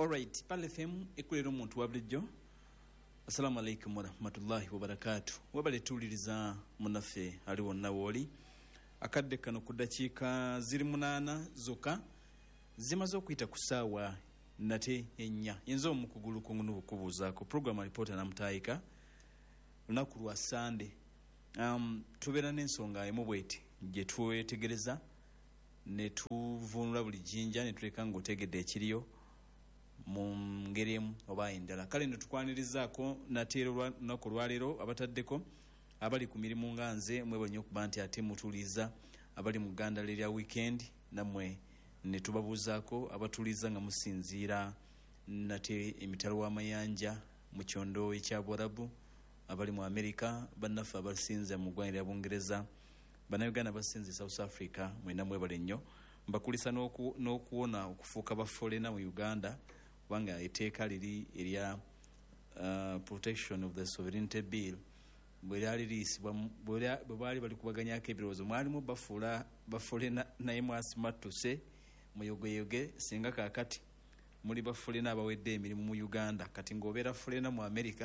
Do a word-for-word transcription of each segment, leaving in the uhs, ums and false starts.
Alright, Pal F M ekulera omuntu wa bulijjo. Assalamu alaikum wa rahmatullahi wa barakatuh. Wabale tuliriza munaffe ali wonna woli. Akadde kano ku dakiika ziri munaana zokka zimaze okuyita ku ssaawa nate ennya. Yinza omukugulu kungunu okubuuzaako program reporter namutayika lunaku lwa Sunday. Um, tubeera n'ensonga emu bweti gye twetegereza ne tuvunula buli jjinja ne tuleka ng'otegedde ekiriyo mu ngeri emu oba endala. Kale ne tukwanirizaako nate lunaku lwaleero abataddeko abali ku mirimu nga nze mwebonye okuba nti ate mutuliza abali mu gganda lya weekend namwe ne tubabuuzaako abatuliza nga musinziira nate emitalo w'amayanja mu kyondo ekya Bwarabu abali mu America bannaffe abasinze mu ggwanga lya Bungereza bannayuganda basinze South Africa mwena mwebale nnyo mbakulisa n'oku n'okuwona okufuuka bafolena mu Uganda kubanga etteeka liri erya uh, protection of the sovereignty bill bwe lyali liisibwa bwe baali bali kubaganyako ebirowoozo mwalimu bafuula bafolena naye mwasimatuse muyogeyoge singa kaakati muli bafolena abawedde emirimu mu Uganda kati ng'obeera folena mu America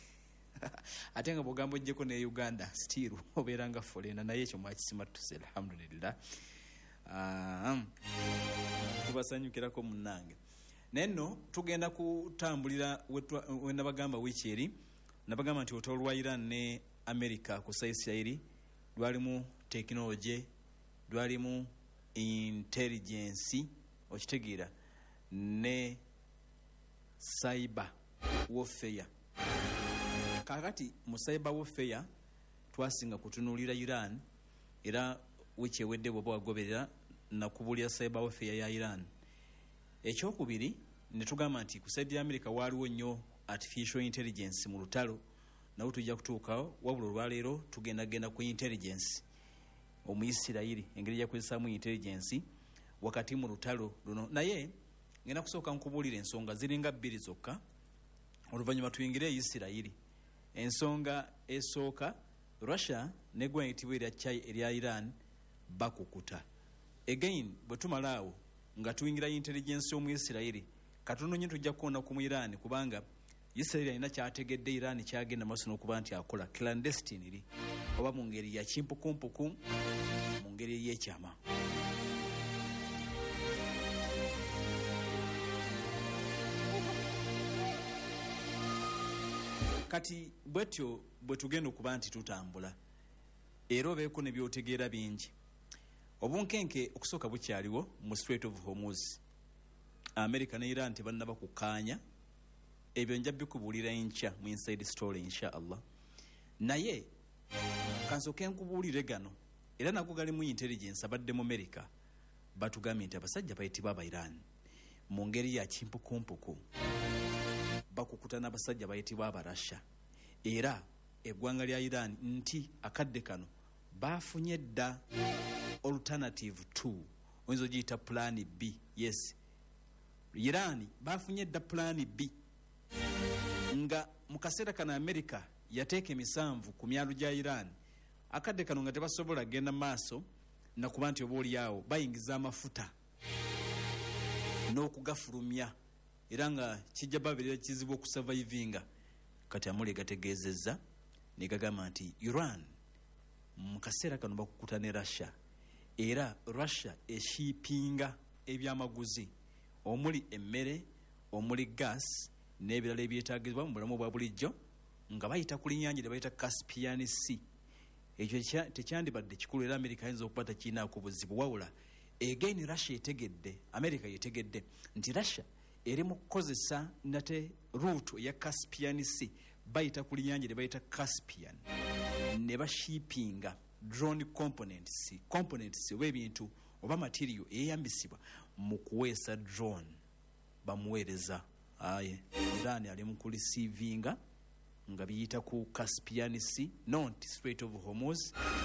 ate nga bwogamba ojjeko ne Uganda still obeera nga folena naye ekyo mwakisimatuse alhamdulillah. uh, tubasanyukirako munnange naye nno tugenda kutambulira we nabagamba wiiki eri nabagamba nti olutalo lwa Iran ne America ku Isirairi lwalimu technology lwalimu intelligence okitegeera ne cyber warfare. Kakati mu cyber warfare twasinga kutunuulira Iran era wiiki ewedde bw'oba wagoberera nakubulira cyber warfare ya Iran. Ekyokubiri ne tugamba nti ku side ya America waaliwo nnyo artificial intelligence mu lutalo nawe tujja kutuukawo wabula olwaleero tugenda genda ku intelligence omuyisirayiri engeri yakozesaamu intelligence wakati mu lutalo luno naye ngenda kusooka nkubuulira ensonga ziringa bbiri zokka oluvannyuma tuyingire eyisirayiri. Ensonga esooka Russia neggwanga eyitibwa erya Iran bakukuta again bwe tumalaawo nga tuyingira intelligence y'omuyisirayiri katono nnyo tujja kukoona ku mu Iran kubanga Isirayiri alina kyategedde Iran kyagenda maaso n'okuba nti akola clandestinely oba mu ngeri ya kimpukumpuku mu ngeri ey'ekyama. Kati bwetyo bwe tugenda okuba nti tutambula era obeeko ne byotegeera bingi. Obunkenke okusooka bukyaliwo mu Strait of Hormuz. America ne Iran tebannaba kukaanya ebyo nja bikubuulira enkya mu inside story insha Allah. Naye kansooke nkubuulire gano era nago gali mu intelligence abadde mu America batugambye nti abasajja bayitibwa aba Iran mu ngeri ya kimpukumpuku bakukuta n'abasajja bayitibwa aba Russia era eggwanga lya Iran nti akadde kano bafunye dda alternative two oyinza ogiyita plan B. Yes, Iran bafunye dda plan B nga mu kaseera kano America yateeka emisanvu ku myalo gya Iran akadde kano nga tebasobola genda maaso nakuba nti oba oliawo bayingiza amafuta n'okugafulumya era nga kijja babeerera kizibu okusurvivinga. Kati amuli gategeezezza ne gagamba nti Iran mu kaseera kano bakukuta ne Russia era Russia eshiipinga ebyamaguzi omuli emmere omuli gas n'ebirala ebyetaagibwa mu bulamu bwa bulijjo nga bayita ku linnyanja lye bayita Caspian Sea. Ekyo tekyandibadde kikulu era America ayinza okuba takiinaako buzibu wawula again Russia etegedde America yetegedde nti Russia eri mu kukozesa nate route ya Caspian Sea bayita ku linnyanja lye bayita Caspian ne bashiipinga drone components components oba ebintu oba material eyambisibwa mu kuweesa drone bamuweereza. Aye Iran ali mu kulisiivinga nga biyita ku Caspian Sea not Strait of Hormuz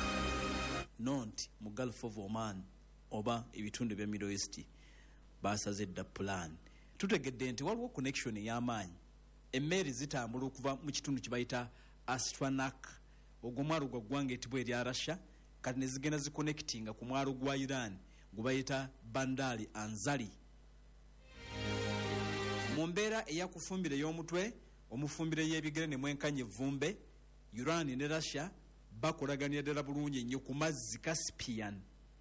not mu Gulf of Oman oba ebitundu bya Middle East basaze dda plan. Tutegedde nti waliwo connection ey'amaanyi emmeri zitambula okuva mu kitundu kye bayita Astaranak ogwo mwalo gwa ggwanga etibwa erya Russia kati ne zigenda ziconnectinga ku mwalo gwa Iran gwe bayita Bandari Anzali mu mbeera eyakufumbire y'omutwe omufumbire y'ebigere ne mwenkanya evvumbe Iran ne Russia bakolaganira ddala bulungi ennyo ku mazzi Caspian.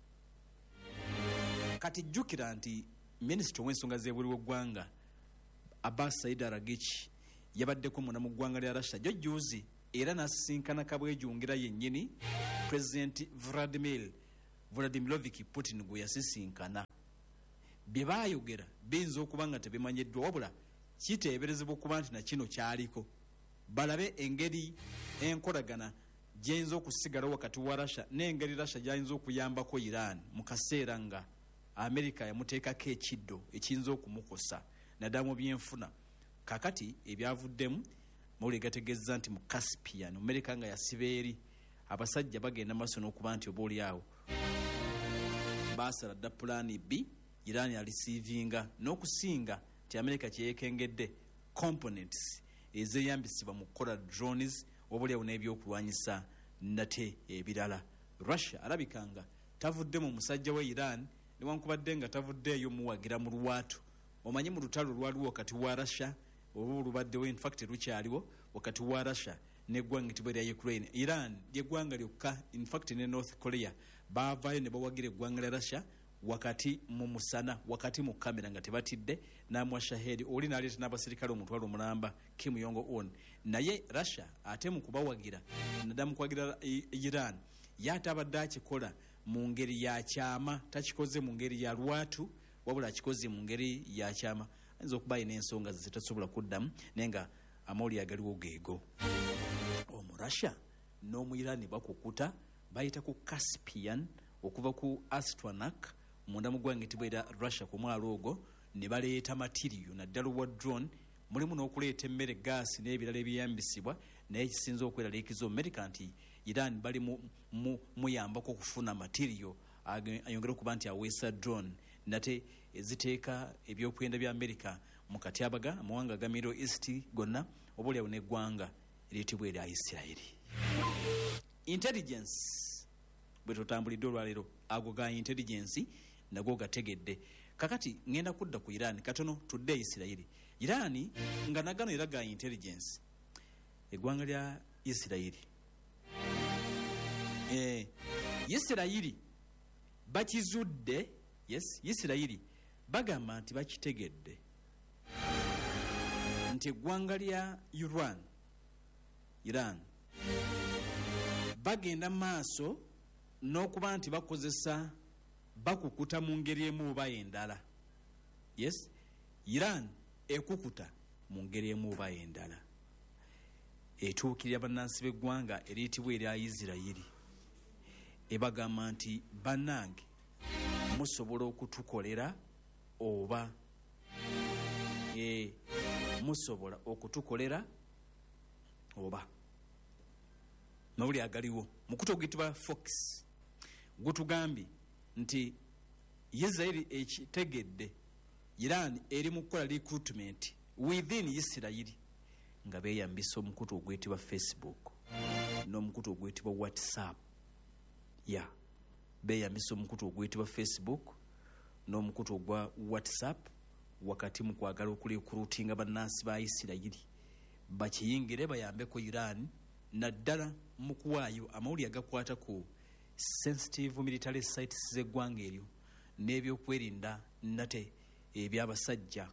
Kati jjukira nti minisita w'ensonga z'ebweru w'eggwanga Abbas Said Araghchi yabaddeko muna mu ggwanga lya Russia jjojjuuzi era n'asisinkana kabwejungira yennyini President Vladimir Vladimirovich Putin gwe yasisinkana. Bye baayogera biyinza okuba nga tebimanyiddwa wabula kiteeberezebwa okuba nti na kino kyaliko balabe engeri enkolagana gy'ayinza okusigalawo wakati wa Russia n'engeri Russia gy'ayinza okuyambako Iran mu kaseera nga Amerika yamuteekako ekiddo ekiyinza okumukosa naddala mu byenfuna. Kakati ebyavuddemu mawulire gategeeza nti mu Caspian Amerika nga yasiba eri abasajja bagenda maaso n'okuba nti oba oliawo baasala dda pulaani B Iran alisiivinga n'okusinga nti Amerika kyeyekengedde components ezeyambisibwa mu kukola drones oba oliawo n'ebyokulwanyisa nate ebirala. Russia alabikanga tavudde mu musajja wa Iran newankubadde nga tavuddeeyo muwagira mu lwatu. Omanyi mu lutalo lwaliwo wakati wa Russia oba olubaddewo in fact lukyaliwo wakati wa Russia n'eggwanga etibwa lya Ukraine. Iran ly'eggwanga lyokka in fact ne North Korea baavaayo ne bawagira eggwanga lya Russia wakati mu musana wakati mu kamera nga tebatidde n'amwa shahedi oli n'aleeta n'abasirikale omutwalo omulamba Kim Jong-un. Naye Russia ate mu kubawagira naddala mu kuwagira Iran yaate abadde akikola mu ngeri ya kyama, takikoze mu ngeri ya lwatu wabula akikoze mu ngeri ya kyama. Ayinza okuba ayina ensonga zitasobola kuddamu naye nga amawulire agaliwo geego. Omu Russia n'omu Iran bakukuta bayita ku Caspian okuva ku Astrakhan munda mu ggwanga etibwa era Russia ku mwalo ogwo ne baleeta material naddala wa drone mulimu n'okuleeta emmere gaasi n'ebirala ebyeyambisibwa naye ekisinza okweraliikiza Amerika nti Iran bali muyambako okufuna material ayongera okuba nti aweesa drone nate eziteeka ebyokwenda bya Amerika mu katyabaga amawanga ga Middle East gonna oba oliawo n'eggwanga eryetibwa erya Isirairi. Intelligence bwe tutambulidde olwaleero ago ga intelligence nago gategedde. Kakati ngenda kudda ku Iran katono tudde Isirairi. Iran nga nagano era ga intelligence eggwanga lya Isirairi eh Isirairi bakizudde. Yes, Isirairi bagamba nti bakitegedde nti eggwanga lya Iran Iran bagenda maaso n'okuba nti bakozesa bakukuta mu ngeri emu oba endala. Yes, Iran ekukuta mu ngeri emu oba endala etuukirira bannansi b'eggwanga eriyitibwa erya Isirairi ebagamba nti bannange musobola okutukolera oba e musobola okutukolera oba mawulire agaliwo mukuto oguyitibwa Fox gutugambye nti Isirairi ekitegedde Iran eri mu kukola recruitment within Isirairi nga beeyambisa omukuto oguyitibwa Facebook n'omukuto oguyitibwa WhatsApp ya yeah. Beeyambisa omukuto oguyitibwa Facebook n'omukuto ogwa WhatsApp wakati mu kwagala okurecruitinga bannansi ba Isirairi bakiyingire bayambeko Iran naddala mu kuwaayo amawulire agakwata ku sensitive military sites z'eggwanga eryo n'ebyokwerinda nate ebyabasajja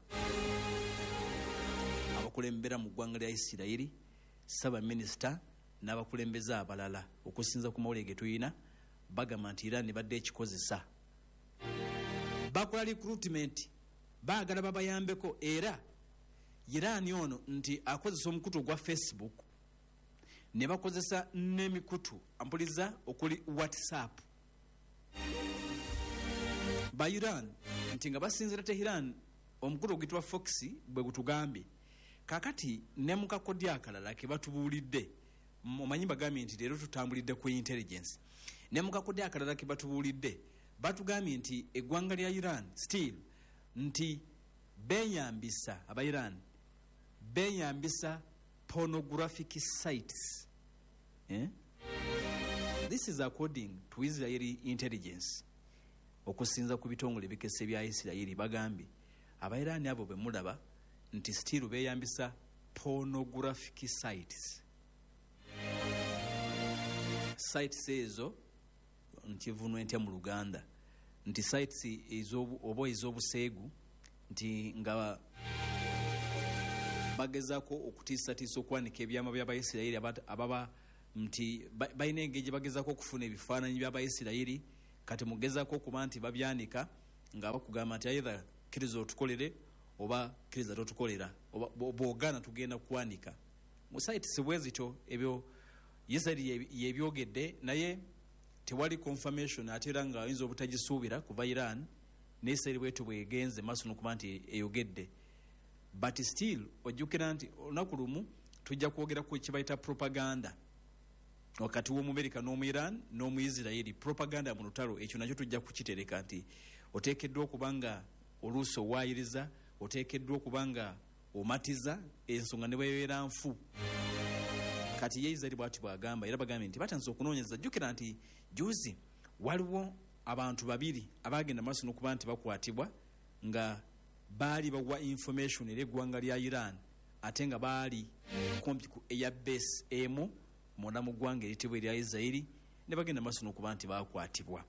abakulembera mu ggwanga lya Isirairi saba minisita n'abakulembeze abalala okusinza ku mawulire ge tuyina bagamba nti Iran badde ekikozesa bakola recruitment baagala babayambeko era Iran ono nti akozesa omukutu gwa Facebook ne bakozesa n'emikutu ampuliza okuli WhatsApp ba Iran nti nga basinzira Tehran omukutu oguyitibwa Fox bwe gutugambye kakati ne mukakodya akalala ke batubuulidde omanyi bagambye nti leero tutambulidde ku intelligence ne mukakodya akalala ke batubuulidde batugambye nti eggwanga lya Iran still nti beeyambisa aba Iran beeyambisa pornographic sites eh? This is according to Israeli intelligence okusinza ku bitongole bikese bya Isirairi bagambye aba Iran abo bwe mulaba nti still beeyambisa pornographic sites. Sites ezo nkivunwa entya mu Luganda nti sites ezo oba ez'obuseegu nti nga bagezaako okutiisatiisa okwanika ebyama by'Abayisirayiri ababa nti balina engeri gye bagezaako okufuna ebifaananyi by'Abayisirayiri kati mugezaako okuba nti babyanika nga bakugamba nti either kkiriza otukolere oba kkiriza totukolera oba bw'ogaana tugenda kukwanika. Mu sites bwe zityo ebyo Isirayiri yebyogedde naye tewali confirmation ate era nga ayinza obutagisuubira kuva Iran ne Isirayiri bwetu bwegenze maaso n'okuba nti eyogedde. But still ojjukira nti olunaku lumu tujja kwogera ku kibayita propaganda wakati w'Omumerika n'omu Iran n'omu Isirayiri. Propaganda mu lutalo ekyo nakyo tujja kukitereka nti oteekeddwa okuba nga oluusi owaayiriza, oteekeddwa okuba nga omatiza ensonga ne bwebeera nfu. Kati ye Isirayiri bw'ati bw'agamba era bagambye nti batandise okunoonyeza. Jjukira nti juzi waliwo abantu babiri abaagenda maaso n'okuba nti bakwatibwa nga baali bawa information eri eggwanga lya Iran ate nga baali kumpi ku eya base emu munda mu ggwanga eritibwa erya Isirayiri ne bagenda maaso n'okuba nti bakwatibwa.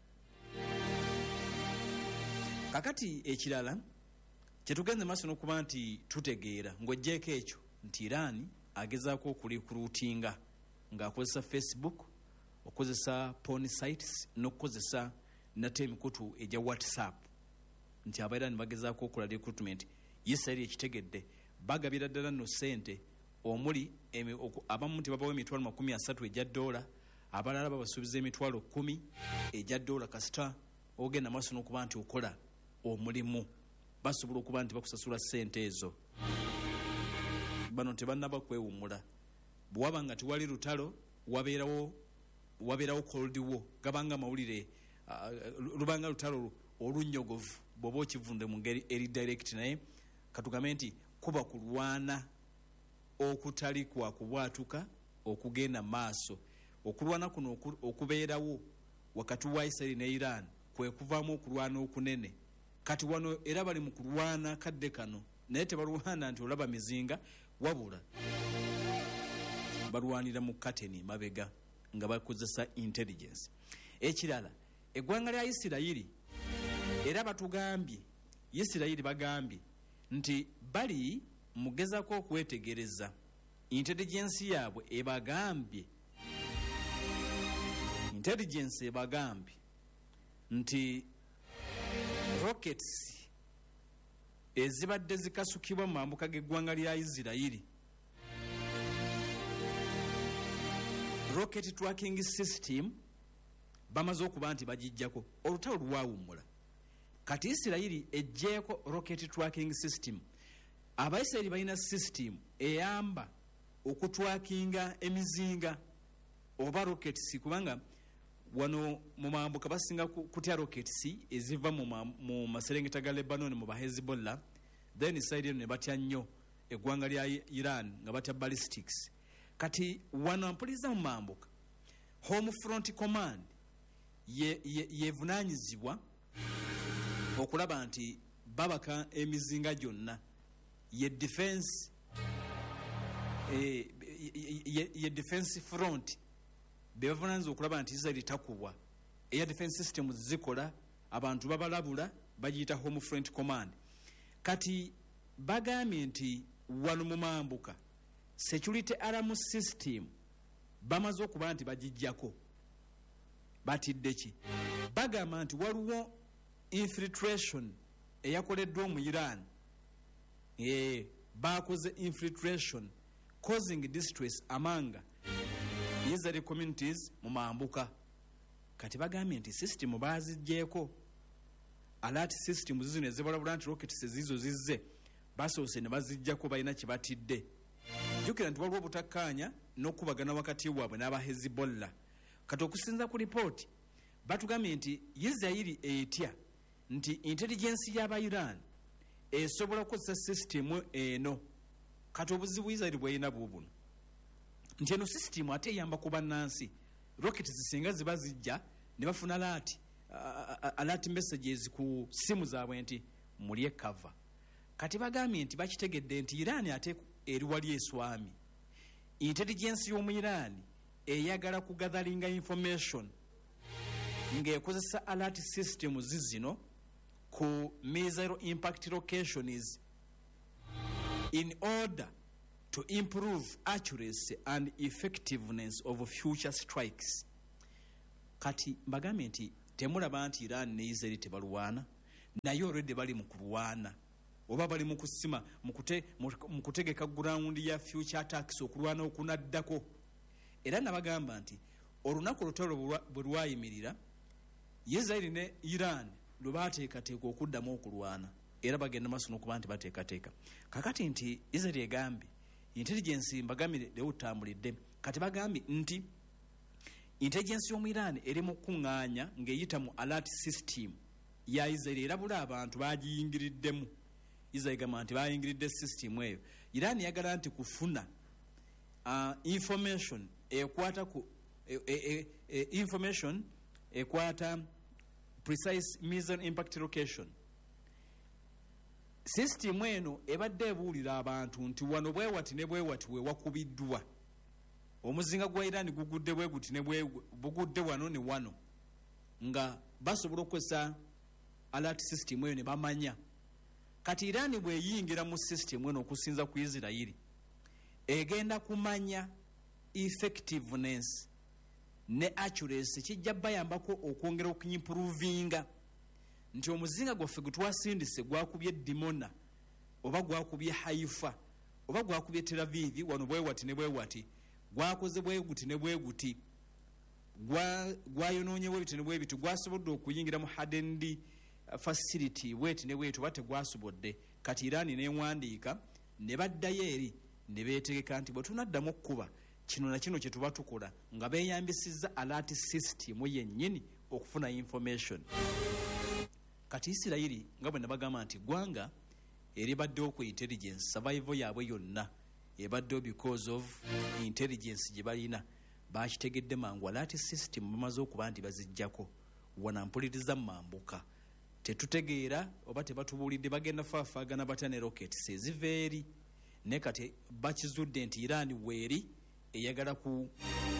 Kakati ekirala kyetugenze maaso n'okuba nti tutegeera ng'oggyeko ekyo nti Iran agezaako okulikuruutinga ng'akozesa Facebook, okozesa porn sites n'okukozesa nate emikutu egya WhatsApp nti Abayirani bagezaako okola recruitment. Isirayiri ekitegedde bagabira ddala nno ssente omuli abamu nti babawo emitwalo makumi asatu egya ddoola, abalala babasuubiza emitwalo kkumi egya ddoola kasita ogenda maaso n'okuba nti okola omulimu basobola okuba nti bakusasula ssente ezo. Bano tebannaba kwewummula. Bwe waba nga tewali lutalo wabeerawo wabeerawo cold war gabanga amawulire uh, lubanga lutalo olunnyogovu bw'oba okivunde mu ngeri eri direct naye katugambe nti kuba kulwana okutali kwa kubwatuka okugenda maaso. Okulwana kuno okubeerawo wakati wa Isirayiri ne Iran kwe kuvaamu okulwana okunene. Kati wano era bali mu kulwana kadde kano naye tebalwana nti olaba mizinga wabula balwanira mu kateni mabega nga bakozesa intelligence. Ekirala eggwanga lya Isirayiri era batugambye Isirayiri bagambye nti bali mugezako okwetegereza intelligence yaabwe ebagambye intelligence ebagambye nti rockets ezibadde zikasukibwa mu mambuka g'eggwanga lya Isirayiri, rocket tracking system bamaze okuba nti bagijjako olutalo lwawummula. Kati Isirayiri ejjeeko rocket tracking system. Abayisirayiri balina system eyamba okutwakinga emizinga oba rockets kubanga wano mu mambuka basinga kutya rockets eziva mu, mu maserengeta ga Lebanon mu Hezbollah, then Isirayiri ne batya nnyo eggwanga lya Iran nga batya ballistics. Kati wano mpuliza mu mambuka Home Front Command yevunaanyizibwa ye okulaba nti babaka emizinga gyonna ye defense eh, ye, ye defense front bevunaanyiza okulaba nti Isirayiri takubwa. Eya defense system zikola abantu babalabula bagiyita Home Front Command. Kati bagambye nti wano mu mambuka security alarm system bamaze okuba nti bagijjako. Batidde ki? Bagamba nti waliwo infiltration eyakoleddwa mu Iran. Eh, bakoze infiltration causing distress among Israeli communities mu mambuka. Kati bagambye nti system bazijjeeko. Alert system zino ezibalabula nti rockets ezizo zizze basoose ne bazijjako balina kye batidde. Jjukira nti waliwo obutakkaanya n'okubagana wakati waabwe n'aba Hezbollah. Kati okusinza ku lipooti batugambye nti Isirayiri etya nti intelligence y'aba Iran esobola kukozesa system eno. Kati obuzibu Isirayiri bw'erina buubuno nti eno system ate eyamba ku bannansi. Rockets zisinga ziba zijja ne bafuna alert, uh, alert messages ku simu zaabwe nti mulye cover. kati bagambye nti bakitegedde nti Iran ate eri wali eswami intelligence y'omu Iran eyagala kugatharinga information ng'ekozesa alert system zizino ku missile impact locations in order to improve accuracy and effectiveness of future strikes. Kati mbagambye nti temulaba nti Iran ne Israel tebalwana naye already bali mu kulwana oba bali mu kusima mu kutegeka ground ya future attacks okulwana okunaddako. Era nabagamba nti olunaku olutalo bwe lwayimirira Israel ne Iran lwe baateekateeka okuddamu okulwana era bagenda maaso n'okuba nti bateekateeka. Kakati nti Israel egambye intelligence mbagambye leutambulidde kati bagambye nti intelligence y'omu Iran eri mu kuŋŋaanya ng'eyita mu alert system ya Israel erabula abantu bagiyingiriddemu. Israel gamba nti bayingiridde system eyo. Iran yagala nti kufuna uh, information ekwata ku e, e, e, information ekwata precise missile impact location. System eno ebadde ebuulira abantu nti wano bwewati ne bwewati we wakubiddwa omuzinga gwa Iran gugudde bweguti ne bugudde wano ne wano nga basobola okukozesa alert system eyo ne bamanya. Kati Iran bweyingira mu system eno okusinza ku Israel egenda kumanya effectiveness ne accuracy kijja bayambako okwongera okuimprovinga nti omuzinga gwaffe gwe twasindise gwakubye Dimona oba gwakubye Haifa oba gwakubye Tel Aviv wano bwewati ne bwewati gwakoze bweguti ne bweguti gwayonoonyewo ebiti ne bwebitu gwasobodde okuyingira mu hardened facility weti ne wetu bate gwasobodde. Kati Iran newandiika ne baddayo eri ne beetegeka nti bwe tunaddamu okkuba kino na kino kye tuba tukola nga beeyambisizza alert system yennyini okufuna information. Kati Isirayiri nga bwe nabagamba nti gwanga eribaddewo ku intelligence survival yaabwe yonna ebaddewo because of intelligence gye balina bakitegedde mangu alert system bamaze okuba nti bazijjako wanampuliriza mambuka tetutegeera oba tebatubuulidde bagenda faafaagana batya ne rockets eziva eri ne kati bakizudde nti Iran weeri eyagala ku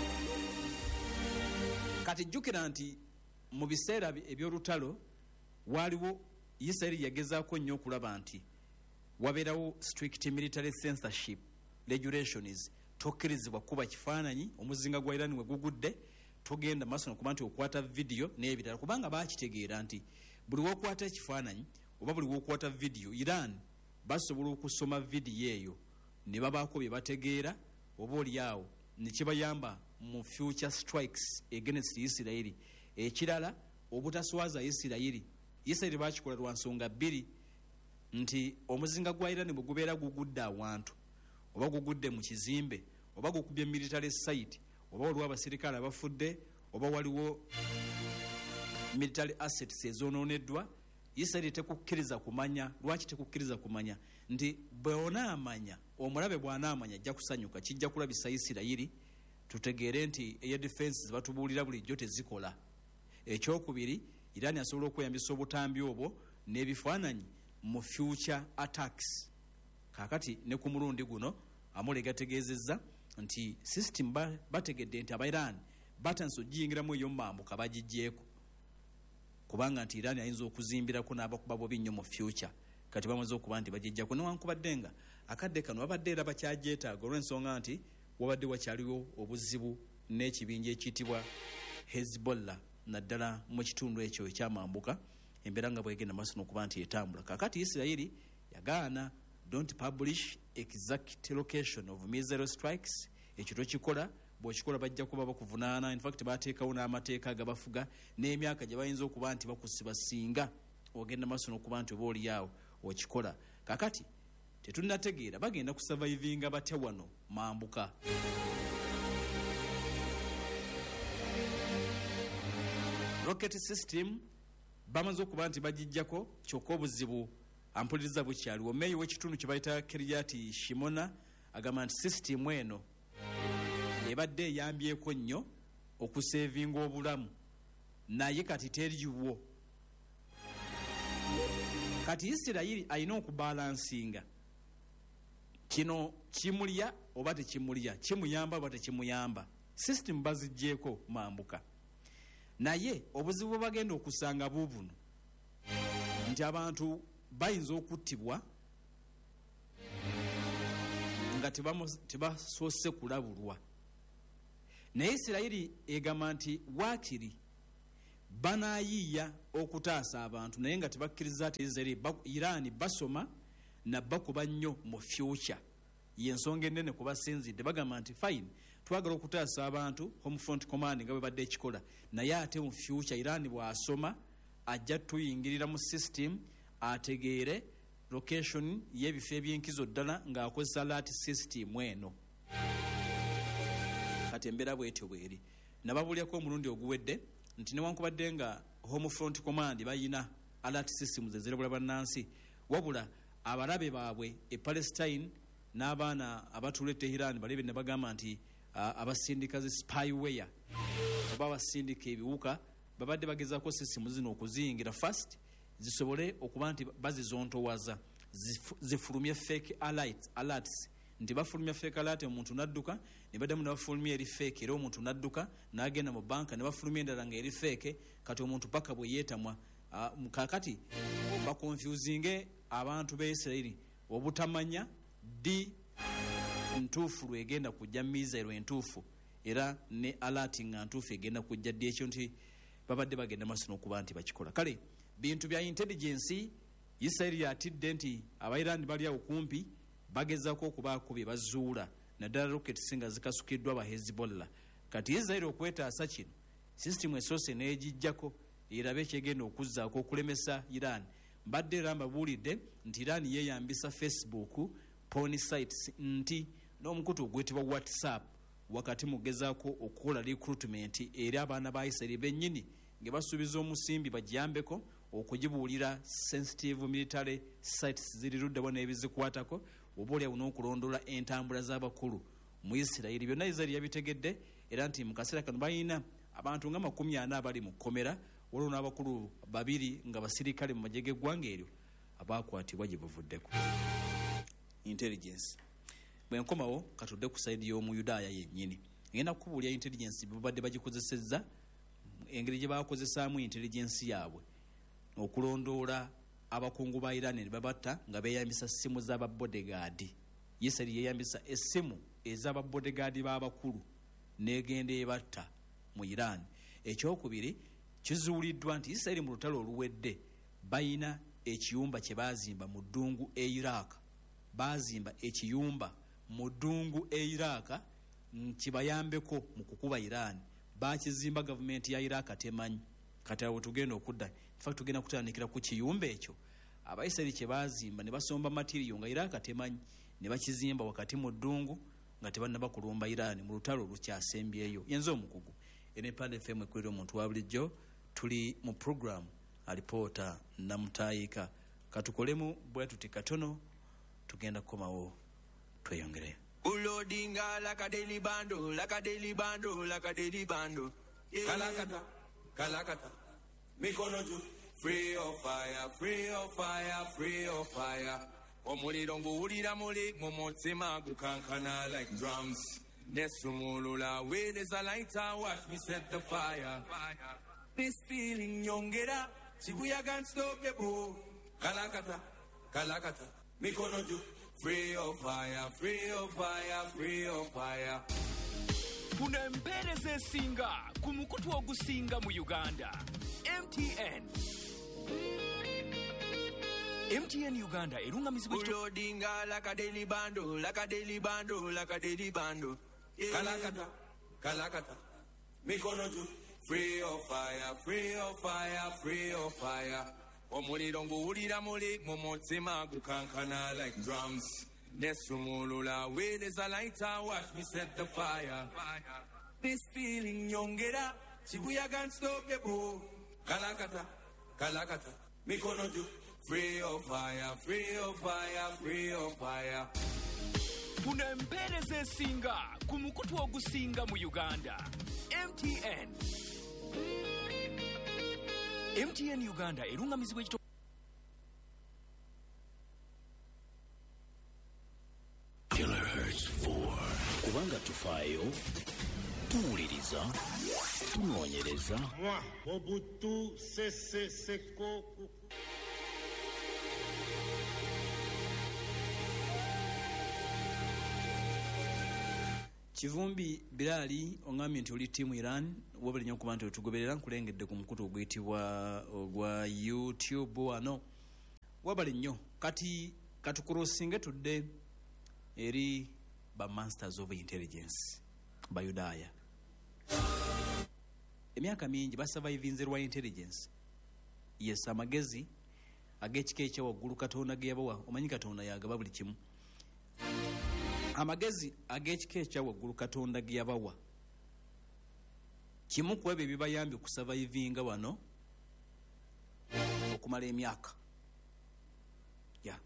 kati jjukira nti mu biseera eby'olutalo waliwo Israel yagezaako nnyo okulaba nti wabeerawo strict military censorship regulations tokkirizibwa kuba kifaananyi omuzinga gwa Iran we gugudde togenda maaso nokuba nti okwata video n'ebirala kubanga baakitegeera nti buli wokwata ekifaananyi oba buli wokwata video Iran basobola okusoma video eyo ne babaako bye bategeera oba oliawo ne kibayamba mu future strikes against Israel. Ekirala obutaswaza Israel Israel bakikola lwa nsonga bbiri nti omuzinga gwa Iran bwe gubeera gugudde awantu oba gugudde mu kizimbe oba gukubye military site oba waliwo abasirikale abafudde oba waliwo military assets ezonooneddwa Israel tekukkiriza kumanya. Lwaki tekukkiriza kumanya? Nti bw'onaamanya omulabe bw'anaamanya ajja kusanyuka kijja kulabisa Israel tutegeere nti eya defense batubuulira bulijjo tezikola. Ekyokubiri Iran asobola okweyambisa obutambi obwo n'ebifaananyi mu future attacks. Kakati ne ku mulundi guno Amole gategeezezza nti system bategedde nti aba Iran batanso giyingiramu eyo mambuka bagijjeeko kubanga nti Iran ayinza okuzimbirako n'abakuba bobi nnyo mu future. Kati bamaze okuba nti bagijjako newankubadde nga akadde kano babadde era bakyajeetaaga olw'ensonga nti wabadde wakyaliwo obuzibu n'ekibinja ekiyitibwa Hezbollah naddala mu kitundu ekyo ekyamambuka embeera nga bwegenda maaso n'okuba nti etambula. Kakati Israel yagaana don't publish exact location of missile strikes. Ekyo tokikola, bw'okikola bajja kuba bakuvunaana. In fact baateekawo n'amateeka agabafuga n'emyaka gye bayinza okuba nti bakusiba singa ogenda maaso n'okuba nti oba oliawo okikola. Kakati tetunnategeera bagenda kusurvivinga batya wano mambuka. Rocket system bamaze okuba nti bagijjako kyokka obuzibu ampuliriza bukyaliwo. Meeyo w'ekitundu kye bayita Kiryati Shimona agamba nti system eno ebadde eyambyeko nnyo okusevinga obulamu naye kati teriwo. kati Isirayiri alina okubalansinga kino kimulya oba tekimulya, kimuyamba oba tekimuyamba. System bazigjeeko mambuka, naye obuzibu bwe bagenda okusanga buubuno nti abantu bayinza okuttibwa nga tebasoose kulabulwa. Naye Isirayiri egamba nti waakiri banaayiiya okutaasa abantu naye nga tebakkiriza ati Iran basoma na bakuba nnyo mu future. Yensonga ennene kubasinzidde, bagamba nti fine twagala okutaasa abantu Home Front Command nga bwe badde ekikola, naye ate mu future Iran bw'asoma ajja tuyingirira mu system ategeere location y'ebifo ebyenkizo ddala ng'akozesa alert system eno. Kati embeera bwetyo bweri. Nababulyako omulundi oguwedde nti newankubadde nga Home Front Command bayina alert systems ezirabula bannansi, wabula abalabe baabwe e Palestine n'abaana abatuula e Tehran balebe ne bagamba nti uh, abasindika zi spyware oba abasindika ebiwuka babadde bagezaako system zino okuziyingira first zisobole okuba nti bazizontowaza, zifulumye fake alerts, alerts nti bafulumya fake alert omuntu nadduka ne baddamu ne bafulumya eri fake era omuntu nadduka n'agenda mu banka ne bafulumya endala nga eri fake, kati omuntu paka bwe yeetamwa. Uh, kakati bakonfuzinge abantu b'Isirayiri obutamanya di ntuufu lwegenda kujja mizairo entuufu era ne alert nga ntuufu egenda kujja ddi, ekyo nti babadde bagenda maaso n'okuba nti bakikola. Kale bintu bya intelligence Isirayiri atidde nti Abairani bali awo kumpi bagezaako okubaako bye bazuula naddala rockets nga zikasukiddwa ba Hezbollah. Kati Isirayiri okwetaasa kino system esoose n'egijjako erabe ekyegenda okuzzaako okulemesa Iran. Mbadde era mbabuulidde nti Iran yeeyambisa Facebook porn sites nti n'omukutu ogwetibwa WhatsApp wakati mugezaako okukola recruitment eri abaana ba Isirayiri bennyini nge basuubiza omusimbi bagiyambeko okugibuulira sensitive military sites ziri luddawo n'ebizikwatako oba olyawo n'okulondoola entambula z'abakulu mu Isirayiri. Byonna Isirayiri yabitegedde era nti mu kaseera kano balina abantu nga makumi ana abali mu kkomera, waliwo n'abakulu babiri nga basirikale mu magye g'eggwanga eryo abaakwatibwa gye buvuddeko. Intelligence bwe nkomawo katudde ku sayidi y'omu Yudaaya yennyini, ngenda kukubuulya intelligence babadde bagikozesezza, engeri gye baakozesaamu intelligence yaabwe okulondoola abakungu ba Iran ne babatta nga beeyambisa ssimu z'ababodegaadi. Isirayiri yeeyambisa essimu ez'ababodegaadi b'abakulu n'egenda ebatta mu Iran. Ekyokubiri kizuuliddwa nti Isirayiri mu lutalo oluwedde bayina ekiyumba kye baazimba mu ddungu e Iraq, baazimba ekiyumba mu ddungu e Iraq kibayambeko mu kukuba Iran. Bakizimba gavumenti ya Iraq temanyi, kati awo tugenda okudda in fact tugenda kutandikira ku kiyumba ekyo Abaisirayiri kye baazimba ne basomba material nga Iraq temanyi, ne bakizimba wakati mu ddungu nga tebannaba kulumba Iran mu lutalo lukyasembyeyo. Yenzo omukugu ene Pande F M ekwera omuntu wa bulijjo, tuli mu program alipoota namutayika. Katukolemu bwe tuti katono tugenda kukomawo tweyongere. Ulodinga like a daily bando, like a daily bando, like a daily bando. Yeah. Kalakata, kalakata, mikonoju. Free of fire, free of fire, free of fire. Omuliro nguwulira muli mumutima gukankana like drums. Nesumulula where there's a lighter, watch me set the fire. This feeling yongera, Shibuya can't stop the boo. Kalakata, kalakata, mikonoju. Free of fire, free of fire, free of fire. Kuna empereza esinga ku mukutu ogusinga mu Uganda. M T N. M T N Uganda erungamizibwa Ulodinga like a daily bando, like a daily bando, like a daily bando. Yeah. Kalakata, kalakata, mikonoju. Free of fire, free of fire, free of fire. Omuliro nguwulira muli mumutima gukankana like drums. Nesumulula where there's a lighter, watch me set the fire. This feeling yongera, Shibuya can't stop the boo. Kalakata, kalakata, mikonoju. Free of fire, free of fire, free of fire. Kuna empereza esinga ku mukutu ogusinga mu Uganda. M T N. M T N Uganda erungamizibwa ekito kubanga tufaayo tuwuliriza tunoonyereza. Moi, Mobutu Sese Seko. Kivumbi Bilali ongambye nti oli tiimu Iran wabali nnyo okuba nti otugoberera nkulengedde ku mukutu oguyitibwa ogwa YouTube wano wabali nnyo kati katukurosinge tudde eri ba masters of intelligence ba Yudaaya. Emyaka mingi basurvivinze lwa intelligence. Yes, amagezi ag'ekika ekyawaggulu Katonda ge yabawa. Omanyi Katonda yagaba buli kimu. Amagezi ag'ekika ekyawaggulu Katonda ge yabawa kimu ku ebyo bibayambye okusurvivinga wano okumala emyaka. Yeah.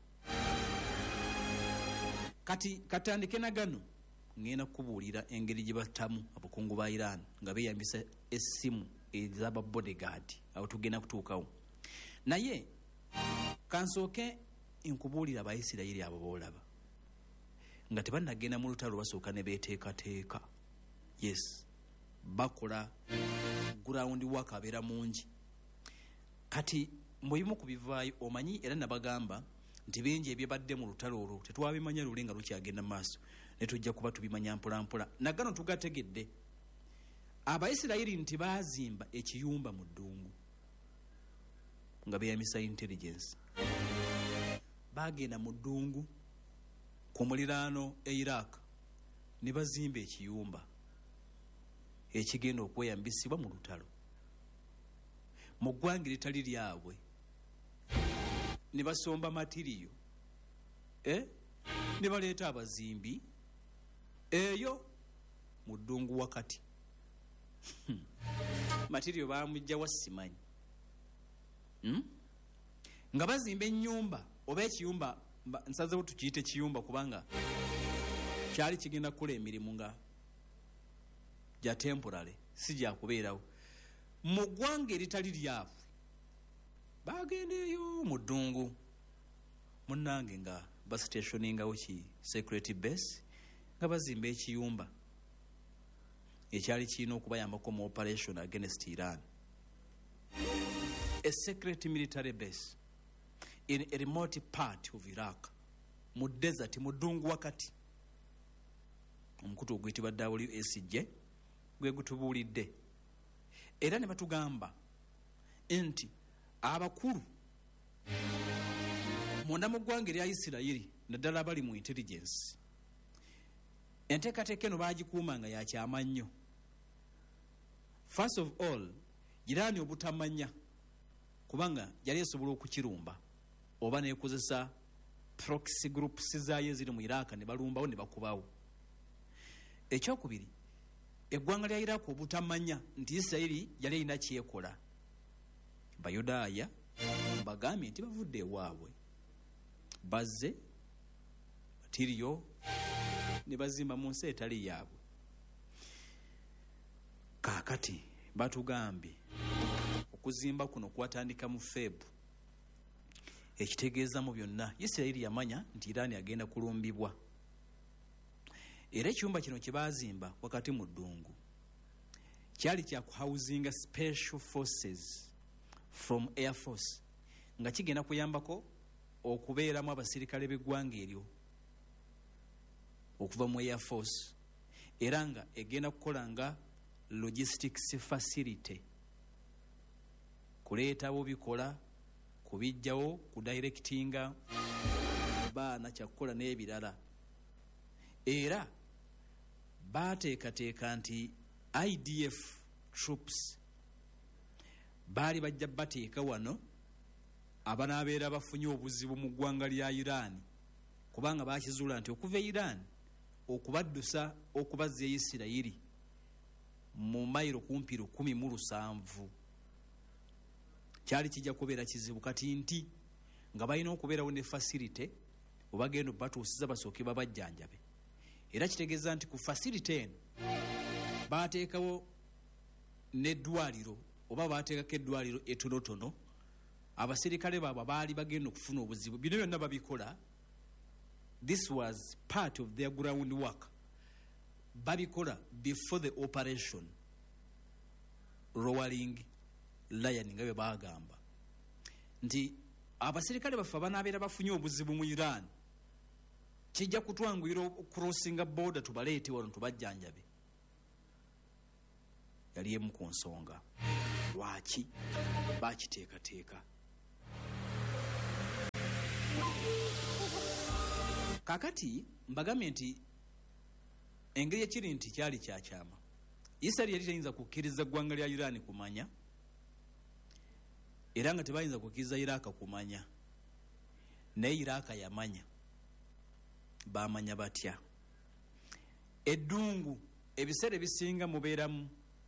Kati katandike na gano ngenda kubuulira engeri gye batamu abakungu ba Iran nga beeyambisa essimu ez'aba bodyguard awo tugenda kutuukawo. Naye kansooke nkubuulira Abayisirayiri abo boolaba nga tebannagenda mu lutalo basooka ne beeteekateeka. Yes, bakola gurawundi waka abeera mungi. Kati mubimu ku bivaayo omanyi era nabagamba nti bingi ebyebadde mu lutalo olwo tetwabimanya luli nga lukyagenda maaso ne tujja kuba tubimanya mpola mpola. Nagano tugategedde. Abayisirayiri nti baazimba ekiyumba mu ddungu nga beeyambisa intelligence. Baagenda mu ddungu ku muliraano e Iraq ne bazimba ekiyumba ekigenda okweyambisibwa mu lutalo mu ggwanga eritali lyabwe. Ne basomba matiriyo eh? Ne baleeta abazimbi eyo mu ddungu wakati. Matiriyo bamujja wa simanyi hmm? Nga bazimba ennyumba oba ekiyumba nsazewo tukiyite kiyumba kubanga kyali kigenda kukola emirimu nga gya temporary si gya kubeerawo mu ggwanga eritali lyabwe. Bagenda eyo mu ddungu munnange nga basitationingawo ki security base nga bazimba ekiyumba ekyali kirina okubayambako mu operation against Iran. A secret military base in a remote part of Iraq mu desert mu ddungu wakati. Omukutu oguyitibwa W S J gwe gutubuulidde era ne batugamba nti abakulu munda mu ggwanga erya Isirayiri naddala abali mu intelligence enteekateeka eno baagikuuma nga yakyama nnyo. First of all, Irani obutamanya kubanga yali esobola okukirumba oba neekozesa proxy groups zaayo eziri mu Iraq ne balumbawo ne bakubawo. Ekyokubiri, eggwanga lya Iraq obutamanya nti Isirayiri yali erina kyekola. Bayudaaya bagambye nti bavudde ewaabwe bazze matiriyo ne bazimba mu nsi etali yaabwe. Kaakati batugambye okuzimba kuno kwatandika mu Febu. Ekitegeeza mu byonna Isirayiri yamanya nti Iran agenda kulumbibwa. Era ekiyumba kino kye baazimba wakati mu ddungu kyali kya kuhousinga special forces from Air Force nga kigenda kuyambako okubeeramu abasirikale b'eggwanga eryo okuva mu Air Force era nga egenda kukola nga logistics facility kuleetawo bikola kubijjawo kudirectinga baana kyakukola n'ebirala. Era baateekateeka nti I D F troops baali bajja bateeka wano abanaabeera bafunye obuzibu mu ggwanga lya Iran kubanga baakizuula nti okuva e Iran okubaddusa okubazza e Isirayiri mu mayiro kumpi lukumi mu lusanvu kyali kijja kubeera kizibu. Kati nti nga balina okubeerawo ne facility obagenda batuusiza basooke babajjanjabe. Era kitegeeza nti ku facility eno baateekawo n'eddwaliro oba baateekako eddwaliro etonotono. Abasirikale baabwe baali bagenda okufuna obuzibu. Bino byonna babikola. This was part of their ground work. babikola before the operation Roaring Lion nga bwe bagamba nti abasirikale baffe abanaabeera bafunye obuzibu mu Iran kijja kutwanguyira crossinga border tubaleete wano tubajjanjabe. Yali emu ku nsonga lwaki bakiteekateeka. Kakati mbagambe nti engeri ekiri nti kyali kyakyama. Israel yali tayinza kukkiriza ggwanga lya Iran kumanya era nga tebayinza kukkiriza Iraq kumanya naye Iraq yamanya. Bamanya batya eddungu ebiseera ebisinga mubeeramu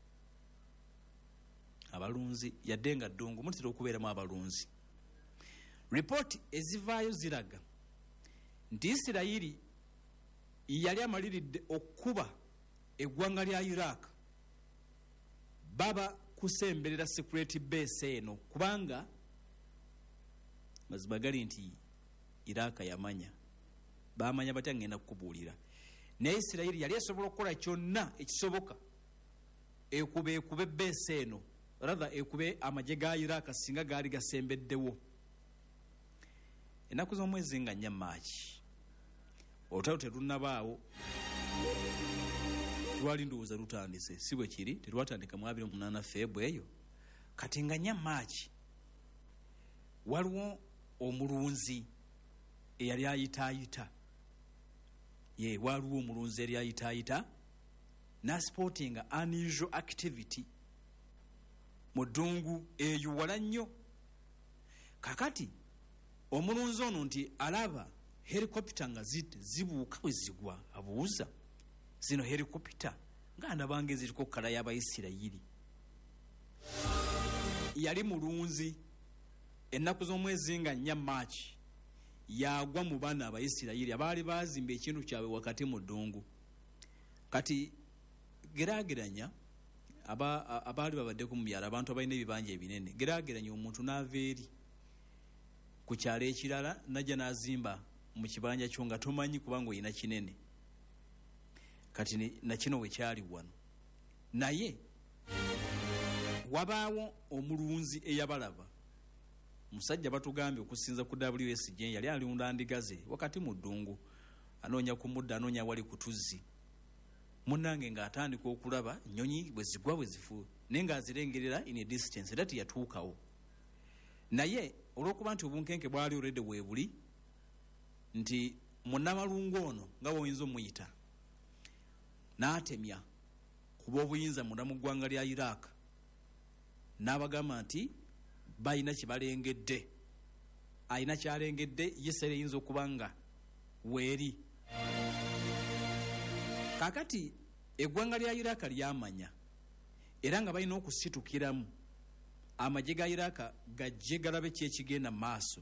abalunzi yadde nga ddungu mutera okubeeramu abalunzi. Ripooti ezivaayo ziraga nti Isirayiri yali amaliridde okuba eggwanga lya Iraq baba kusemberera security base eno kubanga mazima gali nti Iraq yamanya. Bamanya batya ngenda kukubuulira naye Isirayiri yali esobola okukola kyonna ekisoboka ekube ekube base eno rather ekube amagye ga Iraq singa gaali gasembeddewo. Ennaku z'omwezi nga nnya Maachi olutalo terunnabaawo lwali ndowooza lutandise si bwe kiri terwatandika mu abiri mu munaana Febu eyo kati nga nnya Maachi waliwo omulunzi eyali ayitaayita ye waliwo omulunzi eyali ayitaayita n'asportinga unusual activity mu ddungu eyo wala nnyo. Kakati omulunzi ono nti alaba helicopter nga zibuuka bwe zigwa abuuza zino helicopter nga ndabanga eziriko kkala y'Abayisirayiri. Yali mulunzi ennaku z'omwezi nga nnya Maachi yagwa mu baana Abayisirayiri abaali bazimba ekintu kyabwe wakati mu ddungu. Kati geraageranya aba abaali babaddeko mu byalo abantu abalina ebibanja ebinene geraageranya omuntu n'ava eri ku kyalo ekirala najja n'azimba mu kibanja kyo nga tomanyi kubanga olina kinene. Kati na kino we kyali wano naye wabaawo omulunzi eyabalaba musajja batugambye okusinza ku W S J yali alunda ndigaze wakati mu ddungu anoonya ku mudda anoonya wali kutuzzi munnange ng'atandika okulaba nnyonyi bwe zigwa bwe zifu naye ng'azirengerera in a distance era teyatuukawo. Naye olw'okuba nti obunkenke bwali olredde weebuli nti munnamalungu ono nga bw'oyinza omuyita n'atemya kuba obuyinza munda mu ggwanga lya Iraq n'abagamba nti balina kibalengedde alina kyalengedde Isirayiri eyinza okuba nga weeri. Kakati eggwanga lya Iraq lyamanya era nga balina okusitukiramu amagye ga Iraq gajje galabe kyekigenda maaso.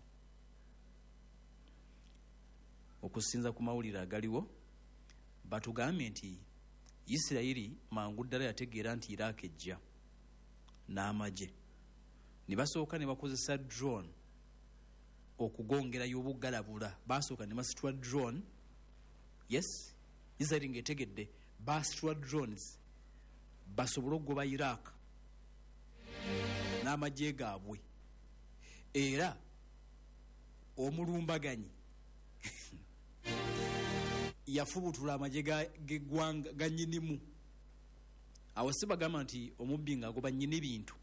Okusinza ku mawulire agaliwo batugambye nti Isirayiri mangu ddala yategeera nti Iraq ejja n'amagye ne basooka ne bakozesa drone okugongerayo obugalabula. Basooka ne basitula drone yes Isirayiri ng'etegedde basitula drones basobole okugoba Iraq n'amagye gaabwe era omulumbaganyi yafubutula amagye g'eggwanga ga nnyinimu. Awo si bagamba nti omubbi ng'agoba nnyini bintu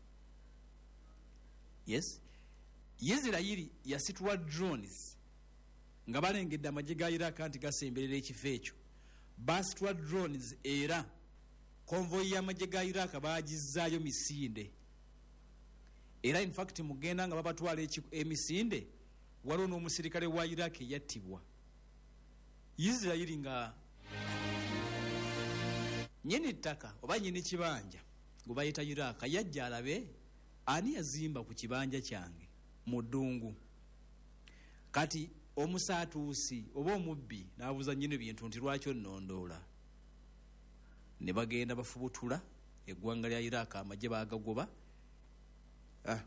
yes Isirayiri yasitula drones nga balengedde amagye ga Iraq nti gasemberera ekifo ekyo. Basitula drones era konvoyi y'amagye ga Iraq baagizaayo misinde era in fact mugenda nga babatwala emisinde waliwo n'omusirikale wa Iraq eyattibwa. Isirayiri nga nyini ttaka oba nyini kibanja gwe bayita Iraq yajja alabe ani yazimba ku kibanja kyange mu ddungu. Kati omusaatuusi oba omubbi n'abuuza nyini bintu nti lwaki onnondoola. Ne bagenda bafubutula eggwanga lya Iraq amagye baagagoba. Ah.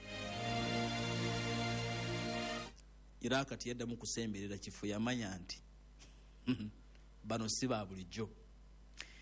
Iraq tiyaddamu kusemberera kifo yamanya nti bano si ba bulijjo.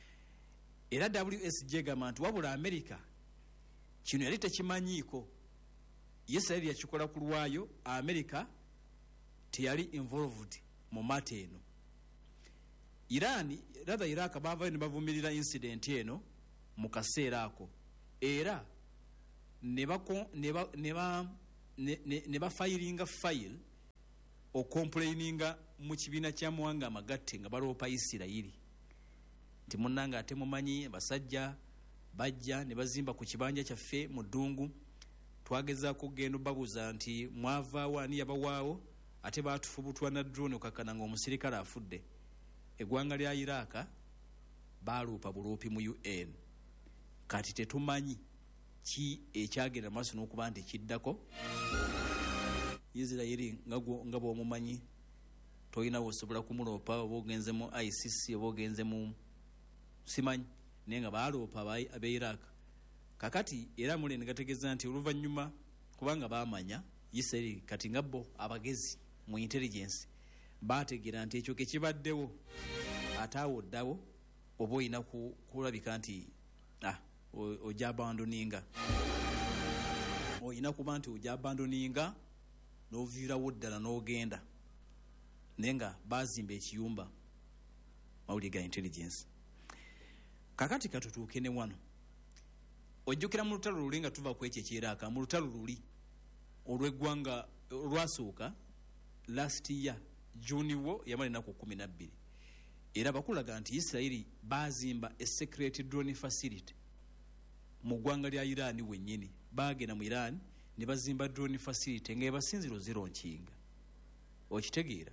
era W S J egamba nti wabula America kino yali tekimanyiiko. Israel yakikola ku lwayo, America teyali involved mu mata eno. Iran rather Iraq bava ne bavumirira incident eno mu kaseera ako, era ne bako ne ba ne ba ne ba filinga file o complaininga mu kibiina kya Muwanga Amagatte nga baloopa Isirayiri nti munnanga ate mumanyi basajja bajja ne bazimba ku kibanja kyaffe mu ddungu, twagezaako kugenda babuza nti mwavaawo ani yabawaawo, ate baatufubutwa na drone okakana nga omusirikale afudde. Eggwanga lya Iraq baaloopa buloopi mu U N. Kati tetumanyi ki ekyagenda maaso n'okuba nti kiddako. Isirayiri nga bw'omumanyi tolina osobola kumuloopa oba ogenze mu I C C oba ogenze mu simanyi, naye nga baaloopa ab'e Iraq. Kakati era mule ne gategeeza nti oluvannyuma kubanga baamanya Isirayiri kati nga bo abagezi mu intelligence baategeera nti ekyo kekibaddewo ate awo ddawo oba olina kulabika nti ah, ojja abandoninga olina kuba nti ojja abandoninga n'oviirawo ddala n'ogenda, naye nga baazimba ekiyumba mawulire ga intelligence. Kakati katutuuke ne wano, ojjukira mu lutalo luli nga tuva ku ekyo ekyeraaka, mu lutalo luli olw'eggwanga olwasooka last year June wo yamala ennaku kumi na bbiri, era bakulaga nti Isirayiri baazimba a secret drone facility mu ggwanga lya Iran wennyini. Baagenda mu Iran ne bazimba drone facility nga ebasinziro zero nkinga, okitegeera.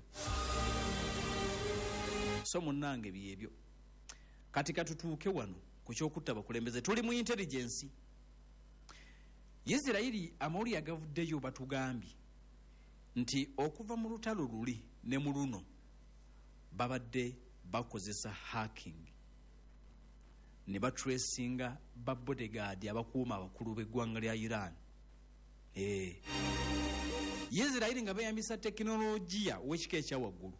So munnange byebyo. Kati katutuuke wano ku kyokutta abakulembeze, tuli mu intelligence. Isirayiri amawulire agavuddeyo batugambye nti okuva mu lutalo luli ne mu luno babadde bakozesa hacking ne batracinga ba bodyguard abakuuma abakulu b'eggwanga lya Iran. Eh, Isirayiri nga beeyambisa tekinologiya w'ekika ekya waggulu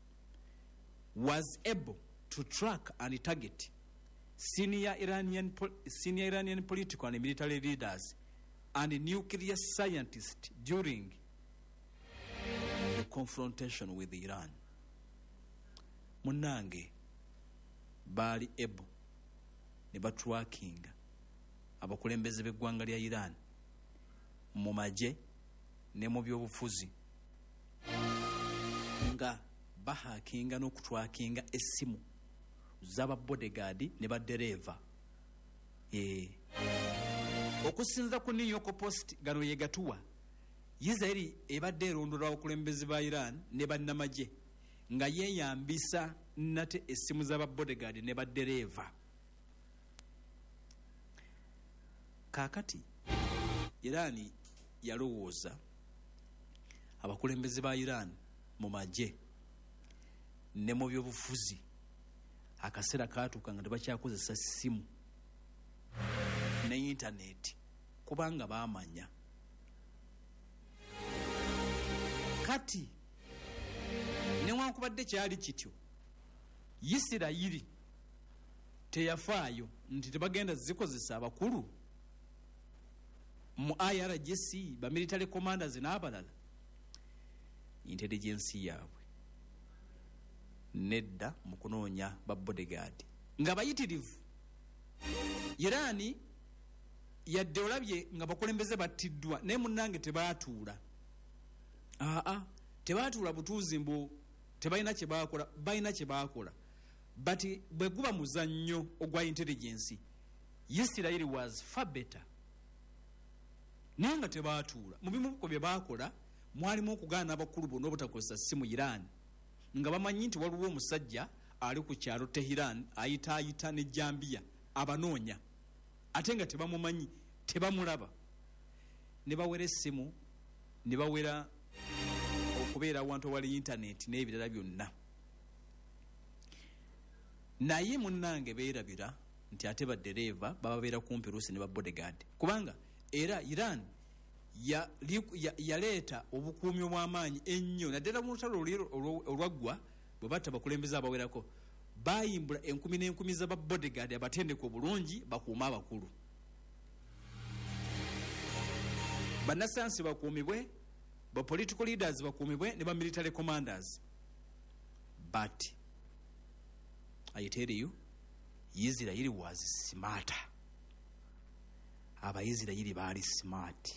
was able to track and target senior Iranian senior Iranian political and military leaders and nuclear scientists during the confrontation with Iran. Munange bali ebo ne batrackinga abakulembeze b'eggwanga lya Iran mu maje ne mu byobufuzi nga bahakinga n'okutwakinga essimu z'aba bodyguard ne badereva. Eh, okusinza ku New York Post gano ye gatuwa, Isirayiri ebadde erondola abakulembeze ba Iran ne bannamagye nga yeeyambisa nate essimu z'aba bodyguard ne badereva. Kaakati Iran yalowooza abakulembeze ba Iran mu magye ne mu byobufuzi akaseera kaatuuka nga tebakyakozesa ssimu ne intaneti kubanga baamanya. Kati newankubadde kyali kityo, Isirayiri teyafaayo nti tebagenda zikozesa abakulu mu I R G C, ba military commanders n'abalala. Intelligence yaabwe nedda mu kunoonya ba bodyguard nga bayitirivu. Irani yadde olabye nga bakulembeze battiddwa naye munnange tebaatuula. Aa, tebaatuula butuuzi mbu tebalina kye baakola, balina kye baakola. But bwe guba muzannyo ogwa intelligence, Isirayiri was far better. Naye nga tebaatuula. Mu bimu ku bye baakola mwalimu okugaana abakulu bonna obutakozesa ssimu Iran, nga bamanyi nti waliwo omusajja ali ku kyalo Tehran ayitaayita ne Jambiya abanoonya, ate nga tebamumanyi, tebamulaba. Ne bawera essimu, ne bawera okubeera awantu awali intaneti n'ebirala byonna. Naye munnange beerabira nti ate baddereeva bababeera kumpi luusi ne ba bodyguard, kubanga era Iran ya yaleeta obukuumi obw'amaanyi ennyo naddala mu lutalo olwaggwa bwe batta bakulembeze abawerako bayimbula enkumi n'enkumi z'aba bodyguard abatendeke obulungi bakuuma abakulu. Bannasayansi bakuumibwe, ba political leaders bakuumibwe, ne ba military commanders. But I tell you, Israel was smarter. Aba Israel baali smart.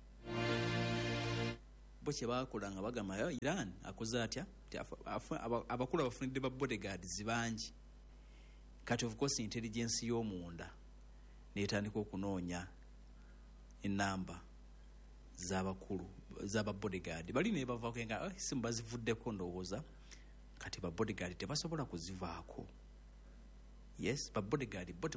Bwe bakolanga bagamba yo Iran akoze atya abakulu abafunidde ba bodyguards bangi. Kati of course intelligence y'omunda netandika okunoonya enamba z'abakulu z'aba bodyguard bali ne bavaako nga simu bazivuddeko ndowooza kati ba bodyguard tebasobola kuzivaako. Yes, ba bodyguard bote